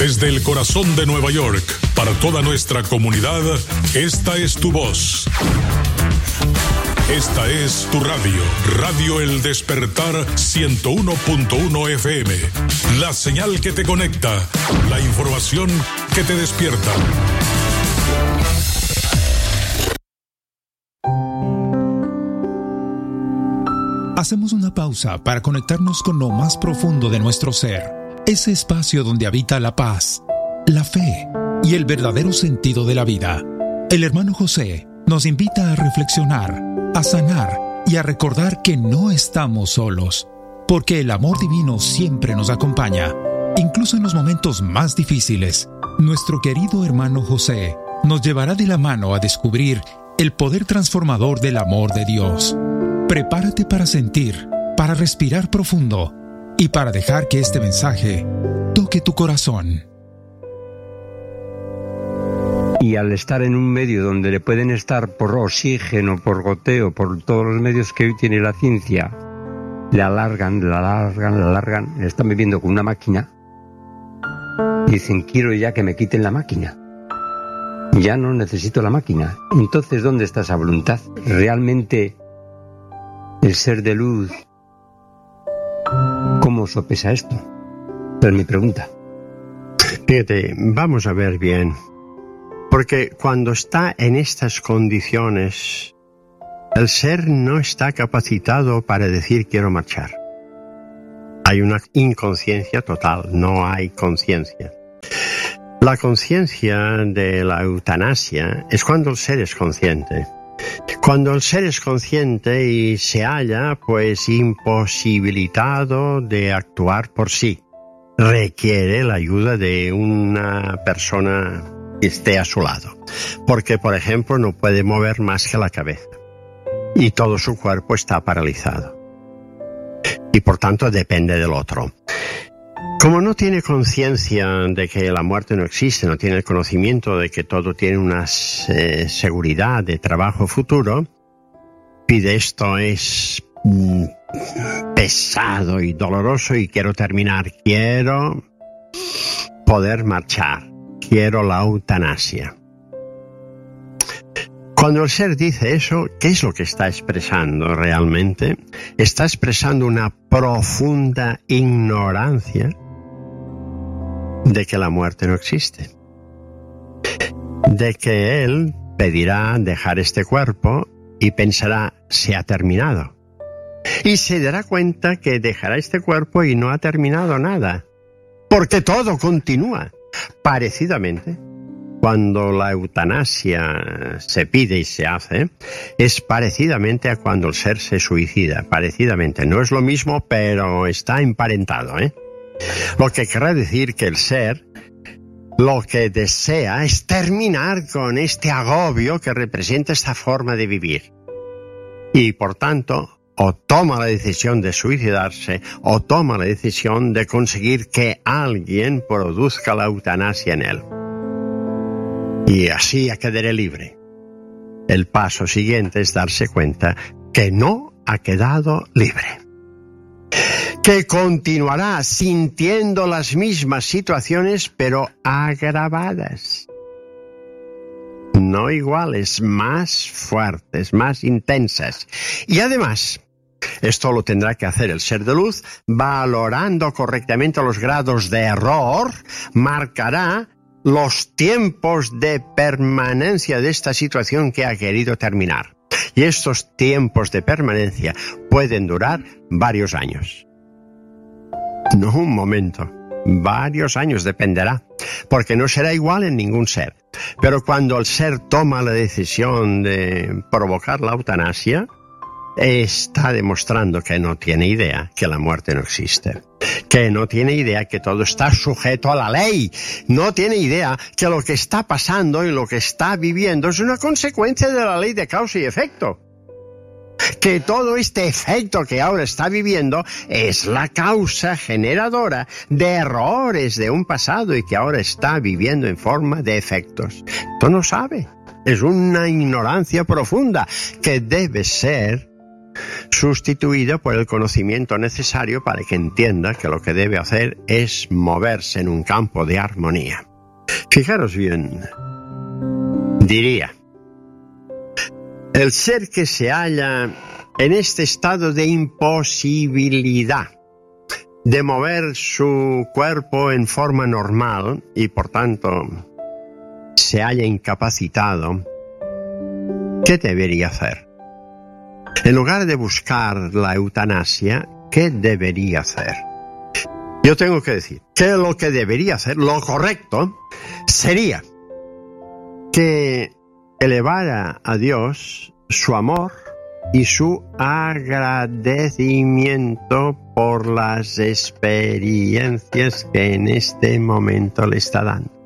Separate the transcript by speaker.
Speaker 1: Desde el corazón de Nueva York, para toda nuestra comunidad, esta es tu voz. Esta es tu radio, Radio El Despertar 101.1 FM. La señal que te conecta, la información que te despierta.
Speaker 2: Hacemos una pausa para conectarnos con lo más profundo de nuestro ser. Ese espacio donde habita la paz, la fe y el verdadero sentido de la vida. El hermano José nos invita a reflexionar, a sanar y a recordar que no estamos solos, porque el amor divino siempre nos acompaña, incluso en los momentos más difíciles. Nuestro querido hermano José nos llevará de la mano a descubrir el poder transformador del amor de Dios. Prepárate para sentir, para respirar profundo y para dejar que este mensaje toque tu corazón.
Speaker 3: Y al estar en un medio donde le pueden estar por oxígeno, por goteo, por todos los medios que hoy tiene la ciencia, le alargan, están viviendo con una máquina, y dicen, quiero ya que me quiten la máquina. Ya no necesito la máquina. Entonces, ¿dónde está esa voluntad? ¿Realmente el ser de luz, cómo sopesa esto? Es mi pregunta.
Speaker 4: Fíjate, vamos a ver bien. Porque cuando está en estas condiciones, el ser no está capacitado para decir quiero marchar. Hay una inconsciencia total, no hay conciencia. La conciencia de la eutanasia es cuando el ser es consciente. Cuando el ser es consciente y se halla, pues, imposibilitado de actuar por sí, requiere la ayuda de una persona que esté a su lado. Porque, por ejemplo, no puede mover más que la cabeza. Y todo su cuerpo está paralizado. Y por tanto depende del otro. Como no tiene conciencia de que la muerte no existe, no tiene el conocimiento de que todo tiene una seguridad de trabajo futuro, pide esto es pesado y doloroso y quiero terminar, quiero poder marchar, quiero la eutanasia. Cuando el ser dice eso, ¿qué es lo que está expresando realmente? Está expresando una profunda ignorancia de que la muerte no existe. De que él pedirá dejar este cuerpo y pensará, se ha terminado. Y se dará cuenta que dejará este cuerpo y no ha terminado nada. Porque todo continúa. Parecidamente, cuando la eutanasia se pide y se hace, es parecidamente a cuando el ser se suicida. Parecidamente. No es lo mismo, pero está emparentado, Lo que querrá decir que el ser lo que desea es terminar con este agobio que representa esta forma de vivir. Y por tanto, o toma la decisión de suicidarse, o toma la decisión de conseguir que alguien produzca la eutanasia en él. Y así ya quedaré libre. El paso siguiente es darse cuenta que no ha quedado libre. Que continuará sintiendo las mismas situaciones, pero agravadas. No iguales, más fuertes, más intensas. Y además, esto lo tendrá que hacer el ser de luz, valorando correctamente los grados de error, marcará los tiempos de permanencia de esta situación que ha querido terminar. Y estos tiempos de permanencia pueden durar varios años. No un momento, varios años dependerá, porque no será igual en ningún ser. Pero cuando el ser toma la decisión de provocar la eutanasia, está demostrando que no tiene idea que la muerte no existe. Que no tiene idea que todo está sujeto a la ley. No tiene idea que lo que está pasando y lo que está viviendo es una consecuencia de la ley de causa y efecto. Que todo este efecto que ahora está viviendo es la causa generadora de errores de un pasado y que ahora está viviendo en forma de efectos. Esto no sabe. Es una ignorancia profunda que debe ser sustituido por el conocimiento necesario para que entienda que lo que debe hacer es moverse en un campo de armonía. Fijaros bien, diría, el ser que se halla en este estado de imposibilidad de mover su cuerpo en forma normal y por tanto se halla incapacitado, ¿qué debería hacer? En lugar de buscar la eutanasia, ¿qué debería hacer? Yo tengo que decir que lo que debería hacer, lo correcto, sería que elevara a Dios su amor y su agradecimiento por las experiencias que en este momento le está dando.